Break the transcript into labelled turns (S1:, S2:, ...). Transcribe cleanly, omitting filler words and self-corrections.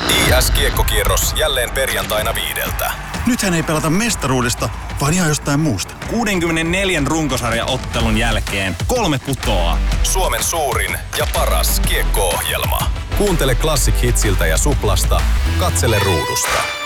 S1: IS-kiekkokierros jälleen perjantaina 5.
S2: Nythän ei pelata mestaruudesta, vaan ihan jostain muusta.
S3: 64 runkosarjaottelun jälkeen 3 putoaa.
S1: Suomen suurin ja paras kiekko-ohjelma. Kuuntele Classic Hitsiltä ja Suplasta. Katsele ruudusta.